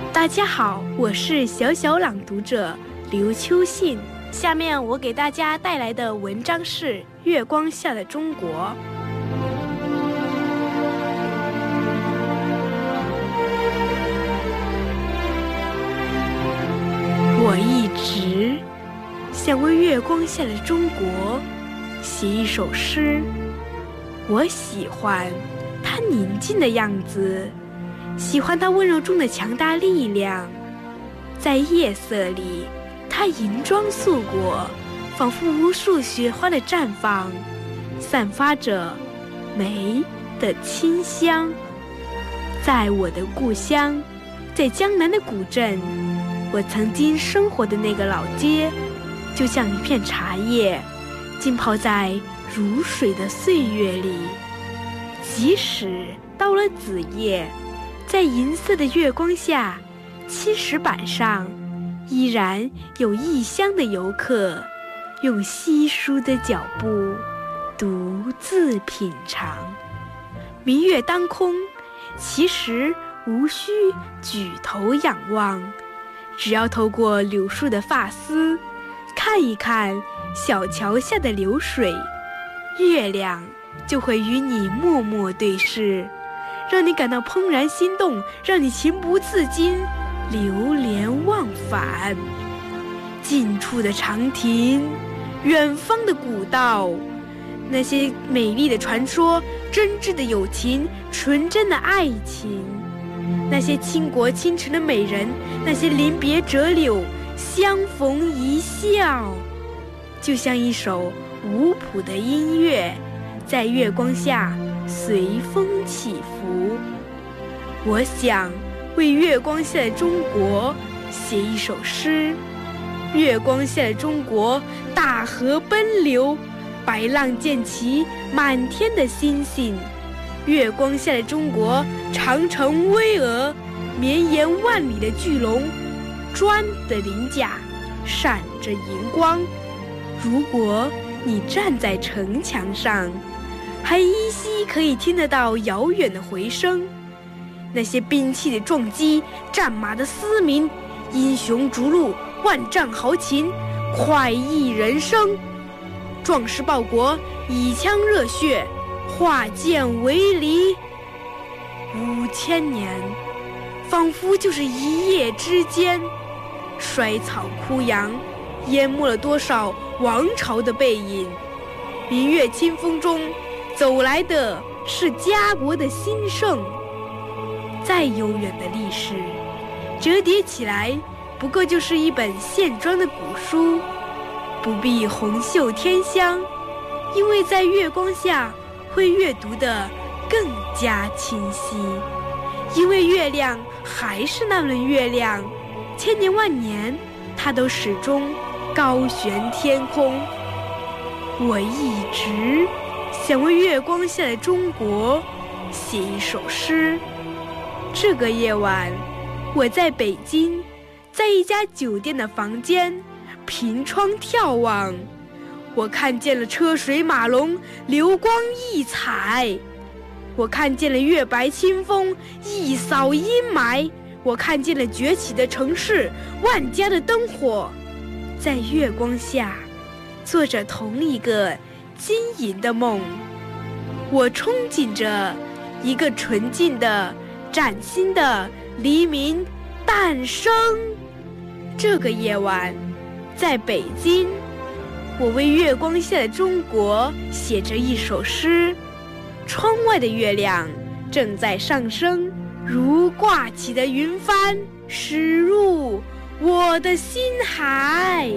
大家好，我是小小朗读者刘秋信。下面我给大家带来的文章是《月光下的中国》。我一直想为月光下的中国写一首诗。我喜欢它宁静的样子，喜欢它温柔中的强大力量。在夜色里，它银装素裹，仿佛无数雪花的绽放，散发着美的清香。在我的故乡，在江南的古镇，我曾经生活的那个老街，就像一片茶叶，浸泡在如水的岁月里。即使到了子夜，在银色的月光下，青石板上依然有异乡的游客，用稀疏的脚步独自品尝。明月当空，其实无需举头仰望，只要透过柳树的发丝，看一看小桥下的流水，月亮就会与你默默对视，让你感到怦然心动，让你情不自禁流连忘返。近处的长亭，远方的古道，那些美丽的传说，真挚的友情，纯真的爱情，那些倾国倾城的美人，那些临别折柳，相逢一笑，就像一首无谱的音乐，在月光下随风起伏。我想为月光下的中国写一首诗。月光下的中国，大河奔流，白浪溅起满天的星星。月光下的中国，长城巍峨，绵延万里的巨龙，砖的鳞甲闪着银光。如果你站在城墙上，还依稀可以听得到遥远的回声，那些兵器的撞击，战马的嘶鸣，英雄逐鹿，万丈豪情，快意人生。壮士报国，以枪热血，化剑为犁。5000年，仿佛就是一夜之间。衰草枯杨，淹没了多少王朝的背影。明月清风中，走来的是家国的兴盛。再悠远的历史，折叠起来不过就是一本线装的古书，不必红袖添香，因为在月光下会阅读得更加清晰。因为月亮还是那轮月亮，千年万年，它都始终高悬天空。我一直想为月光下的中国写一首诗。这个夜晚，我在北京，在一家酒店的房间，凭窗眺望，我看见了车水马龙，流光溢彩。我看见了月白清风，一扫阴霾。我看见了崛起的城市，万家的灯火，在月光下做着同一个晶莹的梦。我憧憬着一个纯净的、崭新的黎明诞生。这个夜晚，在北京，我为月光下的中国写着一首诗。窗外的月亮正在上升，如挂起的云帆，驶入我的心海。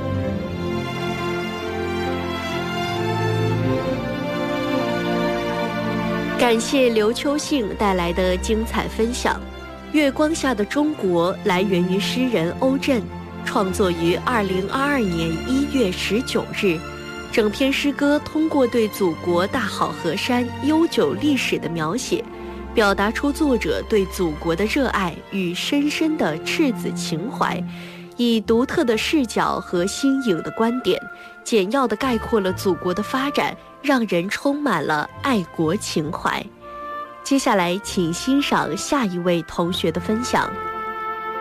感谢刘秋信带来的精彩分享。月光下的中国来源于诗人欧震，创作于2022年1月19日。整篇诗歌通过对祖国大好河山悠久历史的描写，表达出作者对祖国的热爱与深深的赤子情怀，以独特的视角和新颖的观点，简要地概括了祖国的发展，让人充满了爱国情怀。接下来请欣赏下一位同学的分享。